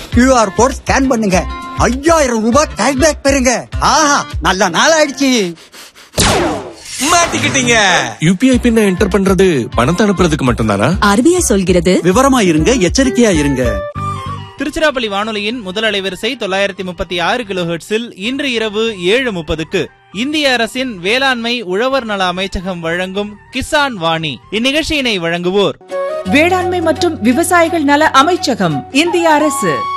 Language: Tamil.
கியூஆர் கோட் ஸ்கேன் பண்ணுங்க, 5000 ரூபாய் கேஷ்பேக் பெறுங்க. ஆஹா, நல்ல நாள் ஆயிடுச்சு. மாட்டிக்கிட்டீங்க. யூபிஐ பின்ன என்டர் பண்றது பணத்தை அனுப்புறதுக்கு மட்டும்தானா? RBI சொல்கிறது. விவரமா இருங்க, எச்சரிக்கையா இருங்க. திருச்சிராப்பள்ளி வானொலியின் முதல் அலைவரிசை 936 கிலோஹெர்ட்ஸில் இன்று இரவு 7:30க்கு இந்திய அரசின் வேளாண்மை உழவர் நல அமைச்சகம் வழங்கும் கிசான் வாணி. இந்நிகழ்ச்சியினை வழங்குவோர் வேளாண்மை மற்றும் விவசாயிகள் நல அமைச்சகம், இந்திய அரசு.